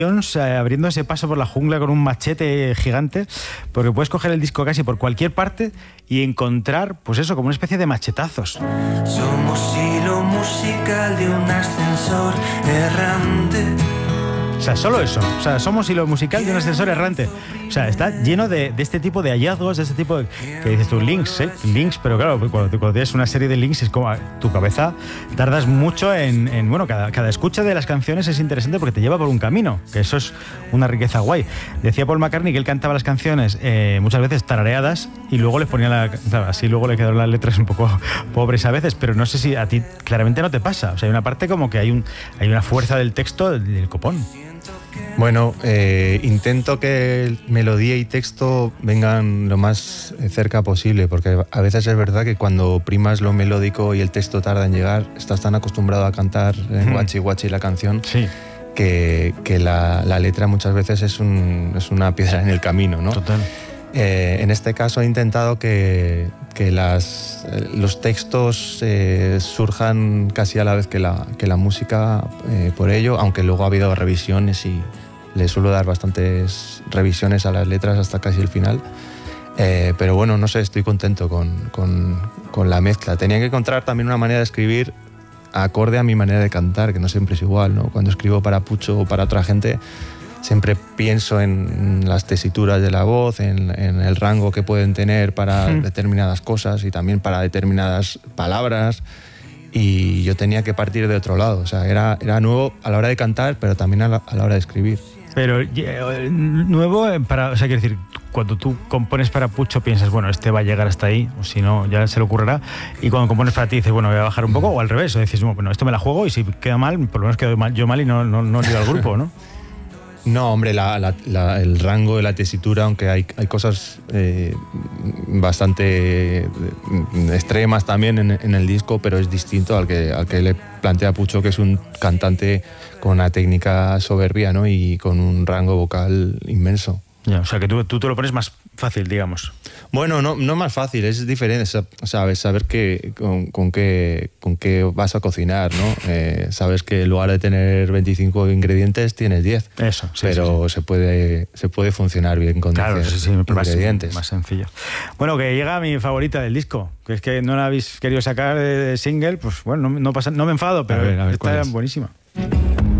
abriendo ese paso por la jungla con un machete gigante, porque puedes coger el disco casi por cualquier parte y encontrar, pues eso, como una especie de machetazos. Somos hilo musical de un ascensor errante. O sea, solo eso. O sea, somos hilo musical de un ascensor errante. O sea, está lleno de este tipo de hallazgos, de este tipo de... que dices tú, links, links, pero claro, cuando tienes una serie de links es como tu cabeza tardas mucho en bueno, cada escucha de las canciones es interesante porque te lleva por un camino, que eso es una riqueza guay. Decía Paul McCartney que él cantaba las canciones muchas veces tarareadas y luego les ponía claro, así luego le quedaron las letras un poco pobres a veces, pero no sé si a ti claramente no te pasa. O sea, hay una parte como que hay una fuerza del texto del copón. Bueno, intento que melodía y texto vengan lo más cerca posible, porque a veces es verdad que cuando primas lo melódico y el texto tarda en llegar, estás tan acostumbrado a cantar en guachi guachi la canción, sí, que la letra muchas veces es una piedra en el camino, ¿no? Total. En este caso he intentado que los textos surjan casi a la vez que la música, por ello, aunque luego ha habido revisiones y le suelo dar bastantes revisiones a las letras hasta casi el final. Pero bueno, no sé, estoy contento con la mezcla. Tenía que encontrar también una manera de escribir acorde a mi manera de cantar, que no siempre es igual, ¿no? Cuando escribo para Pucho o para otra gente, siempre pienso en las tesituras de la voz, en el rango que pueden tener para determinadas cosas y también para determinadas palabras. Y yo tenía que partir de otro lado. O sea, era nuevo a la hora de cantar, pero también a la hora de escribir. Pero nuevo o sea, quiero decir, cuando tú compones para Pucho piensas, bueno, este va a llegar hasta ahí, o si no, ya se le ocurrirá. Y cuando compones para ti dices, bueno, voy a bajar un poco, o al revés, o dices, bueno, esto me la juego y si queda mal, por lo menos quedo yo mal y no lío al grupo, ¿no? No, hombre, el rango de la tesitura, aunque hay cosas bastante extremas también en el disco, pero es distinto al que le plantea Pucho, que es un cantante con una técnica soberbia, ¿no? Y con un rango vocal inmenso. Ya, o sea, que tú te lo pones más fácil, digamos. Bueno, no más fácil, es diferente, sabes, saber con qué vas a cocinar, ¿no? Sabes que en lugar de tener 25 ingredientes tienes 10. Eso, sí. Pero sí. Se puede funcionar bien con 10 ingredientes. Más sencillo. Bueno, que llega mi favorita del disco, que es que no la habéis querido sacar de single, pues bueno, no me enfado, pero a ver, está buenísima.